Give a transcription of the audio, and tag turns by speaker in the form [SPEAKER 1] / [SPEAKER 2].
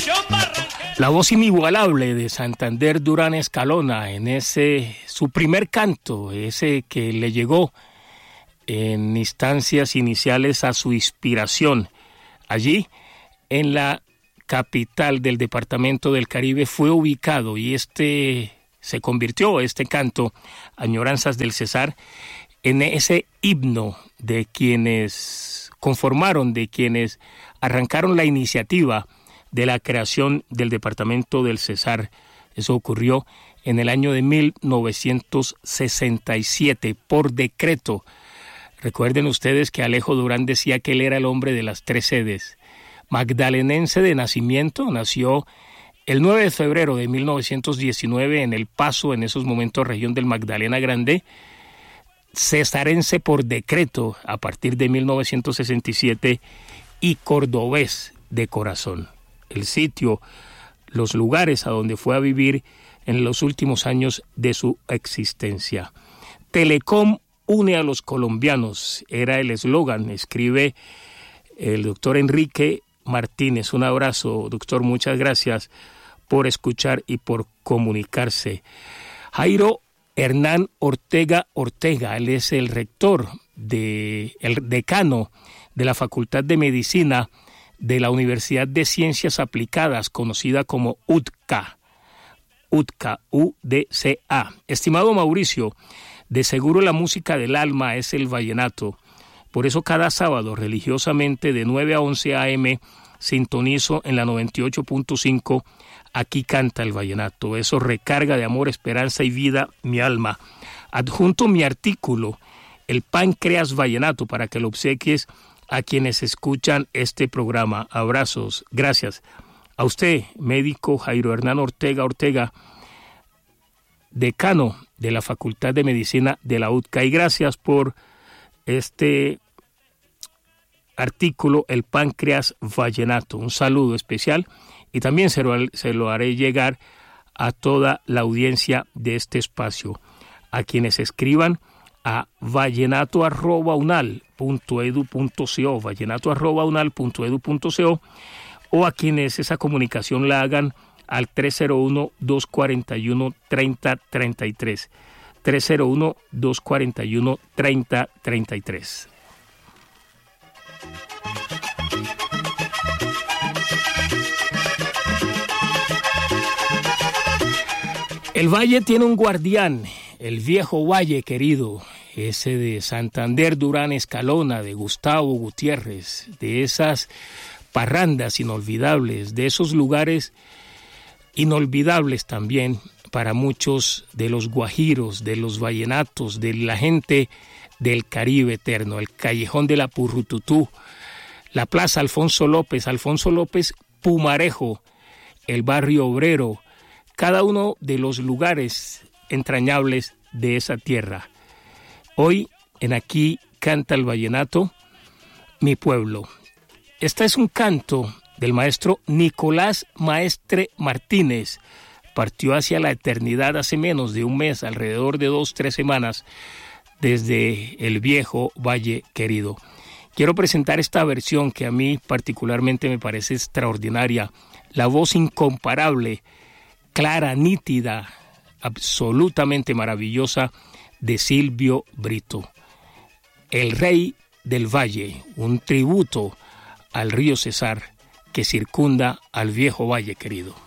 [SPEAKER 1] La voz inigualable de Santander Durán Escalona en ese su primer canto, ese que le llegó en instancias iniciales a su inspiración. Allí, en la capital del departamento del Caribe, fue ubicado y se convirtió este canto, Añoranzas del Cesar, en ese himno de quienes conformaron, de quienes arrancaron la iniciativa de la creación del departamento del Cesar. Eso ocurrió en el año de 1967 por decreto. Recuerden ustedes que Alejo Durán decía que él era el hombre de las tres sedes. Magdalenense de nacimiento, nació el 9 de febrero de 1919 en El Paso, en esos momentos región del Magdalena Grande. Cesarense por decreto a partir de 1967 y cordobés de corazón. El sitio, los lugares a donde fue a vivir en los últimos años de su existencia. Telecom une a los colombianos, era el eslogan, escribe el doctor Enrique Martínez. Un abrazo, doctor, muchas gracias por escuchar y por comunicarse. Jairo Hernán Ortega, él es el rector, el decano de la Facultad de Medicina de la Universidad de Ciencias Aplicadas, conocida como UDCA. Estimado Mauricio, de seguro la música del alma es el vallenato. Por eso cada sábado, religiosamente, de 9 a 11 a.m., sintonizo en la 98.5, Aquí canta el vallenato. Eso recarga de amor, esperanza y vida mi alma. Adjunto mi artículo, El Páncreas Vallenato, para que lo obsequies a quienes escuchan este programa. Abrazos, gracias. A usted, médico Jairo Hernán Ortega, decano de la Facultad de Medicina de la UDCA, y gracias por este artículo, El Páncreas Vallenato. Un saludo especial y también se lo haré llegar a toda la audiencia de este espacio, a quienes escriban a vallenato@unal.edu.co, vallenato@unal.edu.co, o a quienes esa comunicación la hagan al 301-241-3033, 301-241-3033. El valle tiene un guardián, el viejo valle querido, ese de Santander Durán Escalona, de Gustavo Gutiérrez, de esas parrandas inolvidables, de esos lugares inolvidables también para muchos de los guajiros, de los vallenatos, de la gente del Caribe eterno, el Callejón de la Purrututú, la Plaza Alfonso López Pumarejo, el Barrio Obrero, cada uno de los lugares entrañables de esa tierra. Hoy, en Aquí canta el vallenato, mi pueblo. Este es un canto del maestro Nicolás Maestre Martínez. Partió hacia la eternidad hace menos de un mes, alrededor de 2-3 semanas, desde el viejo Valle Querido. Quiero presentar esta versión que a mí particularmente me parece extraordinaria. La voz incomparable, clara, nítida, absolutamente maravillosa de Silvio Brito. El Rey del Valle, un tributo al río Cesar que circunda al viejo Valle Querido.